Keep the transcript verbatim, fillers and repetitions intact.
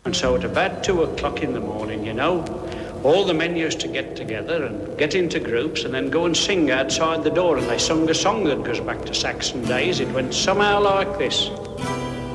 And so at about two o'clock in the morning, you know, all the men used to get together and get into groups and then go and sing outside the door. And they sung a song that goes back to Saxon days. It went somehow like this.